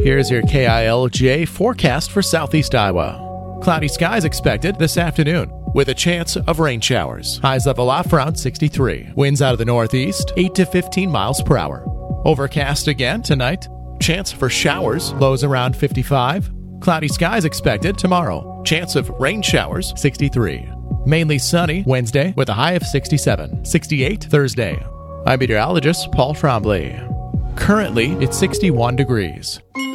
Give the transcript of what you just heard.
Here's your KILJ forecast for southeast Iowa. Cloudy skies expected this afternoon, with a chance of rain showers. Highs level off around 63. Winds out of the northeast, 8 to 15 miles per hour. Overcast again tonight. Chance for showers, lows around 55. Cloudy skies expected tomorrow. Chance of rain showers, 63. Mainly sunny Wednesday with a high of 67. 68 Thursday. I'm meteorologist Paul Trombley. Currently, it's 61 degrees.